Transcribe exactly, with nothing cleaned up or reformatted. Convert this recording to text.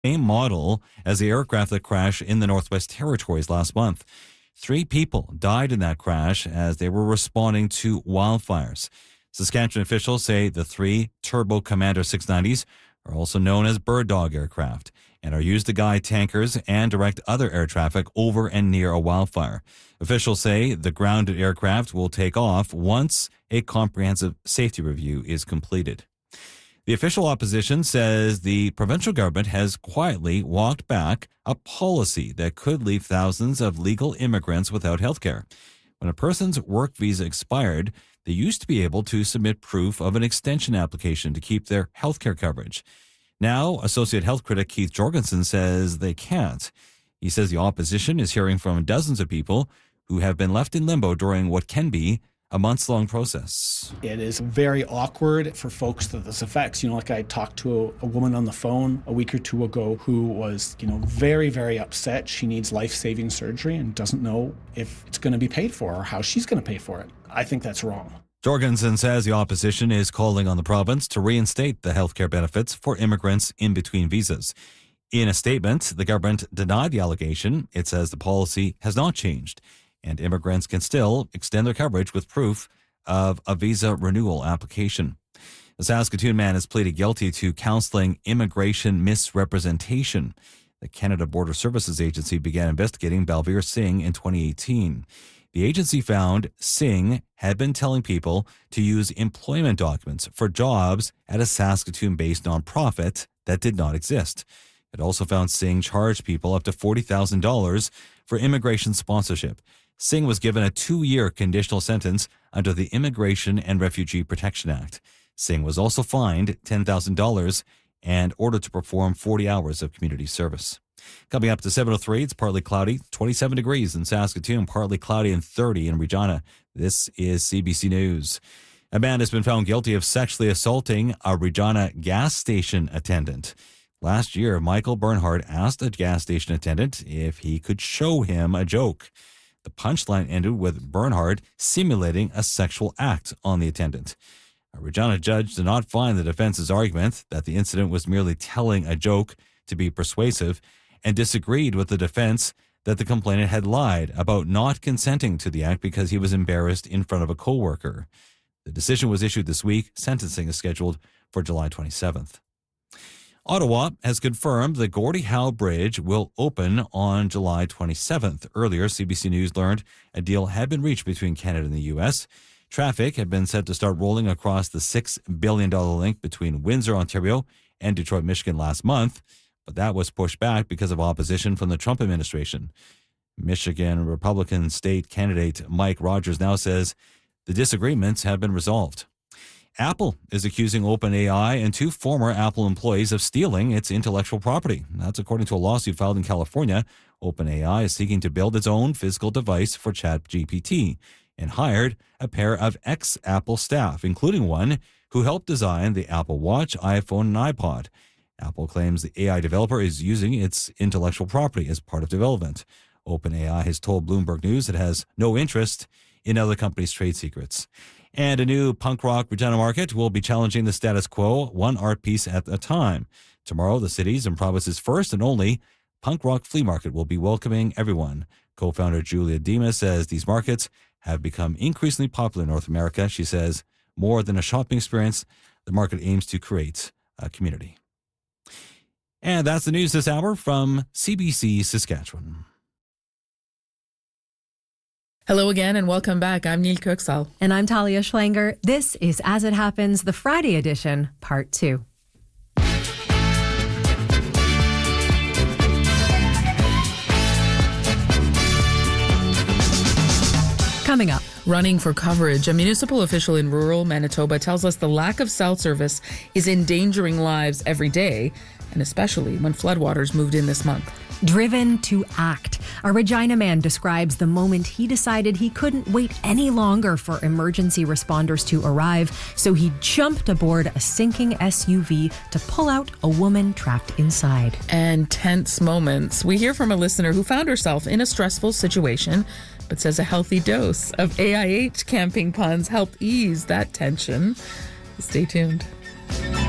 same model as the aircraft that crashed in the Northwest Territories last month. Three people died in that crash as they were responding to wildfires. Saskatchewan officials say the three Turbo Commander six nineties are also known as Bird Dog aircraft and are used to guide tankers and direct other air traffic over and near a wildfire. Officials say the grounded aircraft will take off once a comprehensive safety review is completed. The official opposition says the provincial government has quietly walked back a policy that could leave thousands of legal immigrants without health care. When a person's work visa expired, they used to be able to submit proof of an extension application to keep their health care coverage. Now, Associate Health critic Keith Jorgensen says they can't. He says the opposition is hearing from dozens of people who have been left in limbo during what can be a months-long process. It is very awkward for folks that this affects. You know, like I talked to a, a woman on the phone a week or two ago who was, you know, very, very upset. She needs life-saving surgery and doesn't know if it's going to be paid for or how she's going to pay for it. I think that's wrong. Jorgensen says the opposition is calling on the province to reinstate the healthcare benefits for immigrants in between visas. In a statement, the government denied the allegation. It says the policy has not changed, and immigrants can still extend their coverage with proof of a visa renewal application. The Saskatoon man has pleaded guilty to counseling immigration misrepresentation. The Canada Border Services Agency began investigating Balbir Singh in twenty eighteen. The agency found Singh had been telling people to use employment documents for jobs at a Saskatoon-based nonprofit that did not exist. It also found Singh charged people up to forty thousand dollars for immigration sponsorship. Singh was given a two-year conditional sentence under the Immigration and Refugee Protection Act. Singh was also fined ten thousand dollars and ordered to perform forty hours of community service. Coming up to seven oh three, it's partly cloudy, twenty-seven degrees in Saskatoon, partly cloudy and thirty in Regina. This is C B C News. A man has been found guilty of sexually assaulting a Regina gas station attendant. Last year, Michael Bernhardt asked a gas station attendant if he could show him a joke. The punchline ended with Bernhardt simulating a sexual act on the attendant. A Regina judge did not find the defense's argument that the incident was merely telling a joke to be persuasive, and disagreed with the defense that the complainant had lied about not consenting to the act because he was embarrassed in front of a coworker. The decision was issued this week. Sentencing is scheduled for July twenty-seventh. Ottawa has confirmed the Gordie Howe Bridge will open on July twenty-seventh. Earlier, C B C News learned a deal had been reached between Canada and the U S. Traffic had been set to start rolling across the six billion dollars link between Windsor, Ontario, and Detroit, Michigan last month, but that was pushed back because of opposition from the Trump administration. Michigan Republican state candidate Mike Rogers now says the disagreements have been resolved. Apple is accusing OpenAI and two former Apple employees of stealing its intellectual property. That's according to a lawsuit filed in California. OpenAI is seeking to build its own physical device for ChatGPT and hired a pair of ex-Apple staff, including one who helped design the Apple Watch, iPhone, and iPod. Apple claims the A I developer is using its intellectual property as part of development. OpenAI has told Bloomberg News it has no interest in other companies' trade secrets. And a new punk rock Regina market will be challenging the status quo, one art piece at a time. Tomorrow, the city's and province's first and only punk rock flea market will be welcoming everyone. Co-founder Julia Dima says these markets have become increasingly popular in North America. She says more than a shopping experience, the market aims to create a community. And that's the news this hour from C B C Saskatchewan. Hello again and welcome back. I'm Neil Kirksall. And I'm Talia Schlanger. This is As It Happens, the Friday edition, part two. Coming up. Running for coverage, a municipal official in rural Manitoba tells us the lack of cell service is endangering lives every day, and especially when floodwaters moved in this month. Driven to act. A Regina man describes the moment he decided he couldn't wait any longer for emergency responders to arrive, so he jumped aboard a sinking S U V to pull out a woman trapped inside. And tense moments. We hear from a listener who found herself in a stressful situation, but says a healthy dose of A I H camping puns help ease that tension. Stay tuned.